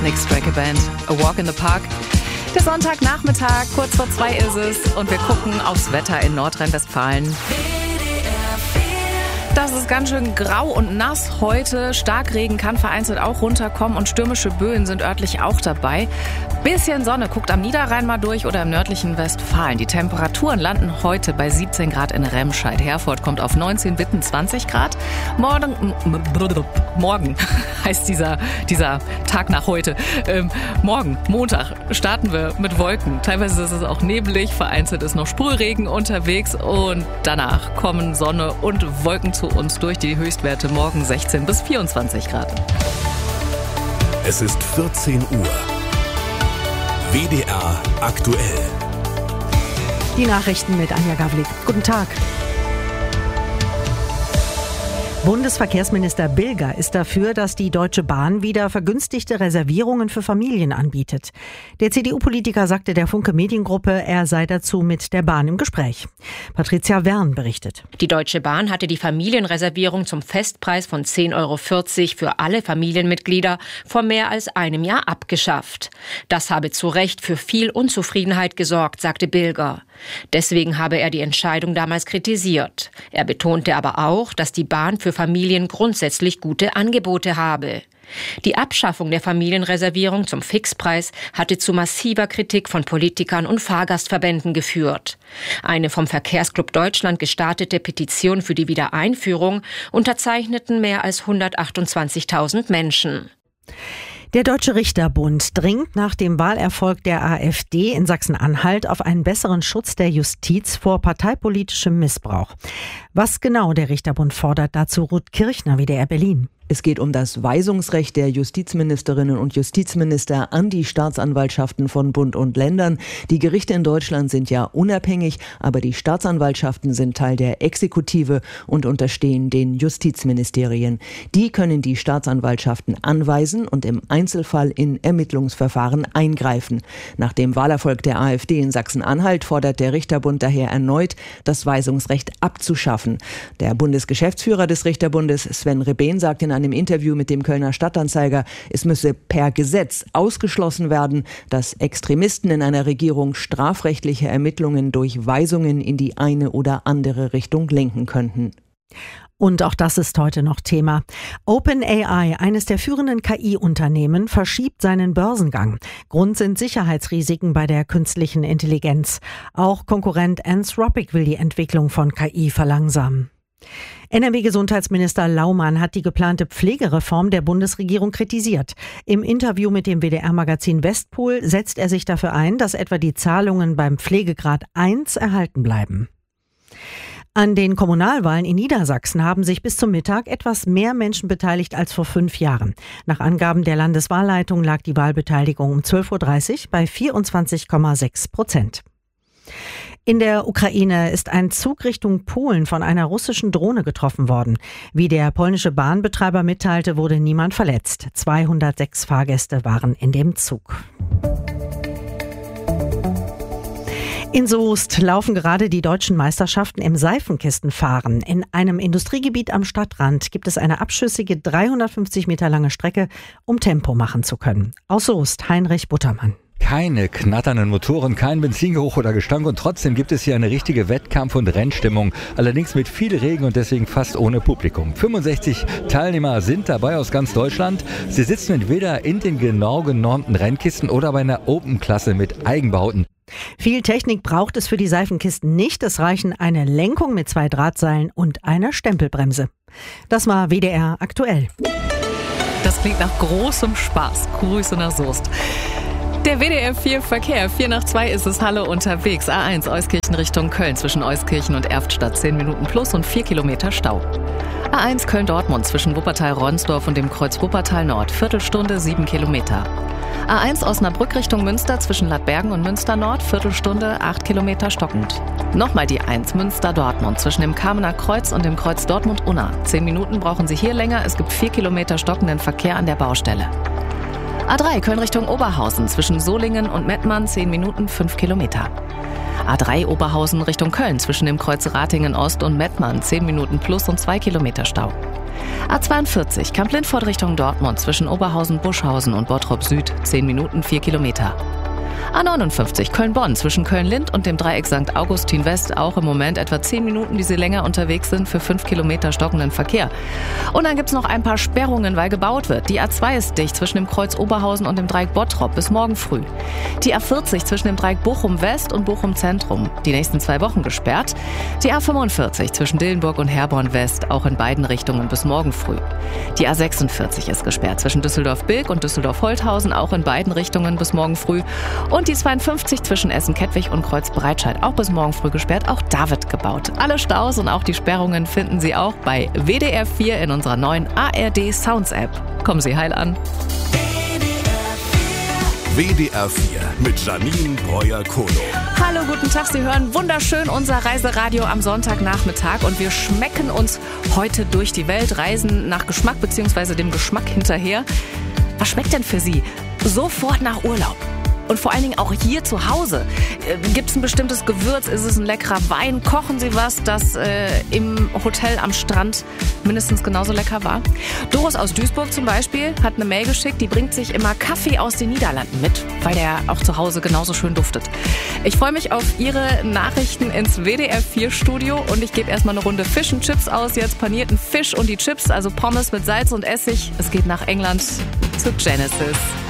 Nick Striker Band, A Walk in the Park. Der Sonntagnachmittag, kurz vor 2 ist es und wir gucken aufs Wetter in Nordrhein-Westfalen. Das ist ganz schön grau und nass heute. Starkregen kann vereinzelt auch runterkommen und stürmische Böen sind örtlich auch dabei. Bisschen Sonne guckt am Niederrhein mal durch oder im nördlichen Westfalen. Die Temperaturen landen heute bei 17 Grad in Remscheid. Herford kommt auf 19, Witten 20 Grad. Morgen heißt dieser Tag nach heute. Morgen, Montag, starten wir mit Wolken. Teilweise ist es auch nebelig, vereinzelt ist noch Sprühregen unterwegs und danach kommen Sonne und Wolken zu uns durch. Die Höchstwerte morgen 16 bis 24 Grad. Es ist 14 Uhr. WDR aktuell. Die Nachrichten mit Anja Gavlik. Guten Tag. Bundesverkehrsminister Bilger ist dafür, dass die Deutsche Bahn wieder vergünstigte Reservierungen für Familien anbietet. Der CDU-Politiker sagte der Funke Mediengruppe, er sei dazu mit der Bahn im Gespräch. Patricia Wern berichtet. Die Deutsche Bahn hatte die Familienreservierung zum Festpreis von 10,40 € für alle Familienmitglieder vor mehr als einem Jahr abgeschafft. Das habe zu Recht für viel Unzufriedenheit gesorgt, sagte Bilger. Deswegen habe er die Entscheidung damals kritisiert. Er betonte aber auch, dass die Bahn für Familien grundsätzlich gute Angebote habe. Die Abschaffung der Familienreservierung zum Fixpreis hatte zu massiver Kritik von Politikern und Fahrgastverbänden geführt. Eine vom Verkehrsclub Deutschland gestartete Petition für die Wiedereinführung unterzeichneten mehr als 128.000 Menschen. Der Deutsche Richterbund dringt nach dem Wahlerfolg der AfD in Sachsen-Anhalt auf einen besseren Schutz der Justiz vor parteipolitischem Missbrauch. Was genau der Richterbund fordert, dazu Ruth Kirchner, WDR Berlin. Es geht um das Weisungsrecht der Justizministerinnen und Justizminister an die Staatsanwaltschaften von Bund und Ländern. Die Gerichte in Deutschland sind ja unabhängig, aber die Staatsanwaltschaften sind Teil der Exekutive und unterstehen den Justizministerien. Die können die Staatsanwaltschaften anweisen und im Einzelfall in Ermittlungsverfahren eingreifen. Nach dem Wahlerfolg der AfD in Sachsen-Anhalt fordert der Richterbund daher erneut, das Weisungsrecht abzuschaffen. Der Bundesgeschäftsführer des Richterbundes, Sven Rebehn, sagt in einem Interview mit dem Kölner Stadtanzeiger, es müsse per Gesetz ausgeschlossen werden, dass Extremisten in einer Regierung strafrechtliche Ermittlungen durch Weisungen in die eine oder andere Richtung lenken könnten. Und auch das ist heute noch Thema. OpenAI, eines der führenden KI-Unternehmen, verschiebt seinen Börsengang. Grund sind Sicherheitsrisiken bei der künstlichen Intelligenz. Auch Konkurrent Anthropic will die Entwicklung von KI verlangsamen. NRW-Gesundheitsminister Laumann hat die geplante Pflegereform der Bundesregierung kritisiert. Im Interview mit dem WDR-Magazin Westpol setzt er sich dafür ein, dass etwa die Zahlungen beim Pflegegrad 1 erhalten bleiben. An den Kommunalwahlen in Niedersachsen haben sich bis zum Mittag etwas mehr Menschen beteiligt als vor 5 Jahren. Nach Angaben der Landeswahlleitung lag die Wahlbeteiligung um 12.30 Uhr bei 24,6%. In der Ukraine ist ein Zug Richtung Polen von einer russischen Drohne getroffen worden. Wie der polnische Bahnbetreiber mitteilte, wurde niemand verletzt. 206 Fahrgäste waren in dem Zug. In Soest laufen gerade die deutschen Meisterschaften im Seifenkistenfahren. In einem Industriegebiet am Stadtrand gibt es eine abschüssige 350 Meter lange Strecke, um Tempo machen zu können. Aus Soest, Heinrich Buttermann. Keine knatternden Motoren, kein Benzingeruch oder Gestank und trotzdem gibt es hier eine richtige Wettkampf- und Rennstimmung. Allerdings mit viel Regen und deswegen fast ohne Publikum. 65 Teilnehmer sind dabei aus ganz Deutschland. Sie sitzen entweder in den genau genormten Rennkisten oder bei einer Open-Klasse mit Eigenbauten. Viel Technik braucht es für die Seifenkisten nicht. Es reichen eine Lenkung mit 2 Drahtseilen und einer Stempelbremse. Das war WDR aktuell. Das klingt nach großem Spaß. Grüße nach Soest. Der WDR 4 Verkehr. 1:45 ist es, Halle unterwegs. A1 Euskirchen Richtung Köln zwischen Euskirchen und Erftstadt 10 Minuten plus und 4 Kilometer Stau. A1 Köln-Dortmund zwischen Wuppertal-Ronsdorf und dem Kreuz Wuppertal-Nord. Viertelstunde 7 Kilometer. A1 Osnabrück Richtung Münster zwischen Ladbergen und Münster-Nord. Viertelstunde 8 Kilometer stockend. Nochmal die 1 Münster-Dortmund zwischen dem Kamener Kreuz und dem Kreuz Dortmund-Unna. 10 Minuten brauchen Sie hier länger. Es gibt 4 Kilometer stockenden Verkehr an der Baustelle. A3 Köln Richtung Oberhausen zwischen Solingen und Mettmann 10 Minuten 5 Kilometer. A3 Oberhausen Richtung Köln zwischen dem Kreuz Ratingen Ost und Mettmann 10 Minuten plus und 2 Kilometer Stau. A42 Kamp-Lintfort Richtung Dortmund zwischen Oberhausen-Buschhausen und Bottrop Süd 10 Minuten 4 Kilometer. A59 Köln-Bonn zwischen Köln-Lind und dem Dreieck St. Augustin West auch im Moment etwa 10 Minuten, die Sie länger unterwegs sind für 5 Kilometer stockenden Verkehr. Und dann gibt's noch ein paar Sperrungen, weil gebaut wird. Die A2 ist dicht zwischen dem Kreuz Oberhausen und dem Dreieck Bottrop bis morgen früh. Die A40 zwischen dem Dreieck Bochum West und Bochum Zentrum die nächsten 2 Wochen gesperrt. Die A45 zwischen Dillenburg und Herborn West auch in beiden Richtungen bis morgen früh. Die A46 ist gesperrt zwischen Düsseldorf-Bilk und Düsseldorf-Holthausen auch in beiden Richtungen bis morgen früh. Und die 52 zwischen Essen-Kettwig und Kreuz-Breitscheid auch bis morgen früh gesperrt. Auch da wird gebaut. Alle Staus und auch die Sperrungen finden Sie auch bei WDR 4 in unserer neuen ARD Sounds App. Kommen Sie heil an. WDR 4 mit Janine Breuer-Kolo. Hallo, guten Tag. Sie hören wunderschön unser Reiseradio am Sonntagnachmittag und wir schmecken uns heute durch die Welt, reisen nach Geschmack bzw. dem Geschmack hinterher. Was schmeckt denn für Sie sofort nach Urlaub? Und vor allen Dingen auch hier zu Hause. Gibt es ein bestimmtes Gewürz? Ist es ein leckerer Wein? Kochen Sie was, das im Hotel am Strand mindestens genauso lecker war? Doris aus Duisburg zum Beispiel hat eine Mail geschickt, die bringt sich immer Kaffee aus den Niederlanden mit, weil der auch zu Hause genauso schön duftet. Ich freue mich auf Ihre Nachrichten ins WDR 4 Studio und ich gebe erstmal eine Runde Fish und Chips aus, jetzt panierten Fisch und die Chips, also Pommes mit Salz und Essig. Es geht nach England zu Genesis.